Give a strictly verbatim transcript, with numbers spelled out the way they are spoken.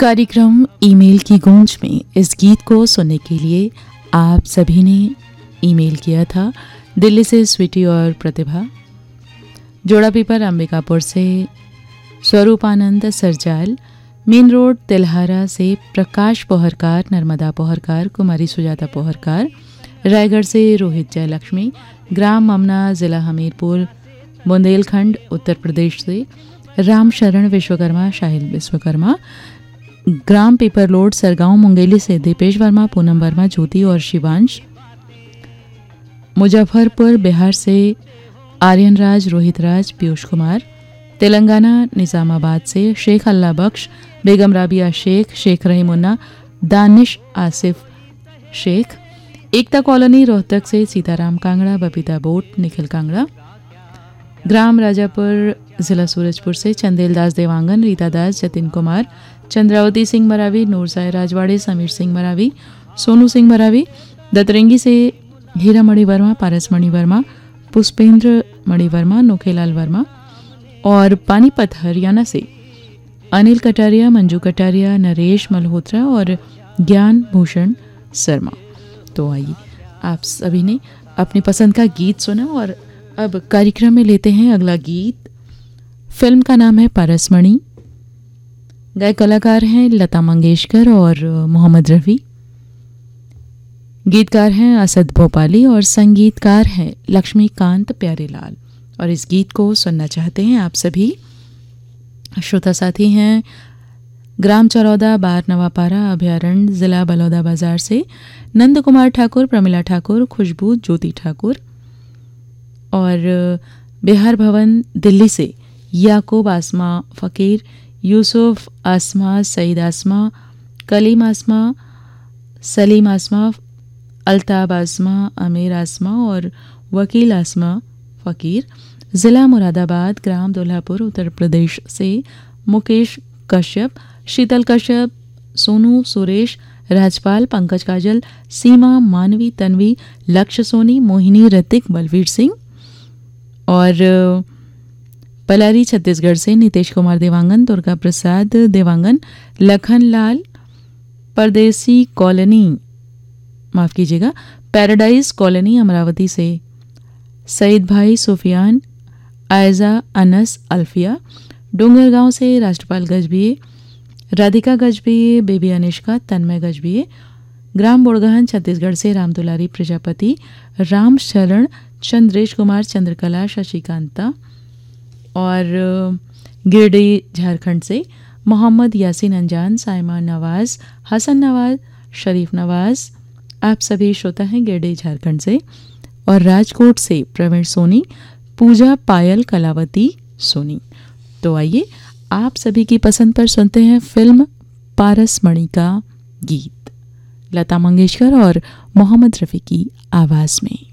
कार्यक्रम ईमेल की गूंज में इस गीत को सुनने के लिए आप सभी ने ईमेल किया था। दिल्ली से स्वीटी और प्रतिभा, जोड़ा पीपर अंबिकापुर से स्वरूपानंद सरजाल, मेन रोड तिल्हारा से प्रकाश पोहरकार, नर्मदा पोहरकार, कुमारी सुजाता पोहरकार, रायगढ़ से रोहित जयलक्ष्मी, ग्राम ममना, जिला हमीरपुर, बुंदेलखंड, उत्तर प्रदेश से राम शरण विश्वकर्मा, शाहिल विश्वकर्मा, ग्राम पेपरलोड, सरगांव मुंगेली से दीपेश वर्मा, पूनम वर्मा, ज्योति और शिवांश, मुजफ्फरपुर बिहार से आर्यन राज, रोहित राज, पीयूष कुमार, तेलंगाना निजामाबाद से शेख अल्लाह बख्श, बेगम राबिया शेख, शेख रहीमुन्ना, दानिश आसिफ शेख, एकता कॉलोनी रोहतक से सीताराम कांगड़ा, बबीता बोट, निखिल कांगड़ा, ग्राम राजापुर, जिला सूरजपुर से चंदेल दास देवांगन, रीता दास, जतिन कुमार, चंद्रावती सिंह मरावी, नूरसाय राजवाड़े, समीर सिंह मरावी, सोनू सिंह मरावी, दतरंगी से हीरा मणि वर्मा, पारस मणि वर्मा, पुष्पेंद्र मणि वर्मा, नोखेलाल वर्मा और पानीपत हरियाणा से अनिल कटारिया, मंजू कटारिया, नरेश मल्होत्रा और ज्ञान भूषण शर्मा। तो आइए, आप सभी ने अपनी पसंद का गीत सुना और अब कार्यक्रम में लेते हैं अगला गीत। फिल्म का नाम है पारसमणि, गायक कलाकार हैं लता मंगेशकर और मोहम्मद रफ़ी, गीतकार हैं असद भोपाली और संगीतकार हैं लक्ष्मीकांत प्यारेलाल। और इस गीत को सुनना चाहते हैं आप सभी श्रोता साथी हैं ग्राम चरौदा, बार नवापारा अभयारण्य, जिला बलौदाबाजार से नंद कुमार ठाकुर, प्रमिला ठाकुर, खुशबू, ज्योति ठाकुर और बिहार भवन दिल्ली से याकूब, आसमा फ़कीर, यूसुफ, आसमा, सईद आसमा, कलीम आसमा, सलीम आसमा, अल्ताब आसमा, अमीर आसमा और वकील आसमा फ़कीर, ज़िला मुरादाबाद, ग्राम दुल्हापुर, उत्तर प्रदेश से मुकेश कश्यप, शीतल कश्यप, सोनू, सुरेश, राजपाल, पंकज काजल, सीमा, मानवी, तन्वी, लक्ष्य सोनी, मोहिनी, ऋतिक, बलवीर सिंह और पलारी छत्तीसगढ़ से नीतीश कुमार देवांगन, दुर्गा प्रसाद देवांगन, लखन लाल, परदेसी कॉलोनी, माफ़ कीजिएगा, पैराडाइज कॉलोनी अमरावती से सईद भाई, सुफियान, आयजा, अनस, अल्फिया, डोंगरगांव से राष्ट्रपाल गजबिये, राधिका गजबिये, बेबी अनिष्का, तन्मय गजबिये, ग्राम बोड़गहन छत्तीसगढ़ से राम दुलारी प्रजापति, राम शरण, चंद्रेश कुमार, चंद्रकला, शशिकांता और गिरडी झारखंड से मोहम्मद यासीन अंजान, साइमा नवाज, हसन नवाज, शरीफ नवाज, आप सभी श्रोता हैं गिरडी झारखंड से और राजकोट से प्रवीण सोनी, पूजा, पायल, कलावती सोनी। तो आइए, आप सभी की पसंद पर सुनते हैं फिल्म पारसमणि का गीत, लता मंगेशकर और मोहम्मद रफ़ी की आवाज़ में।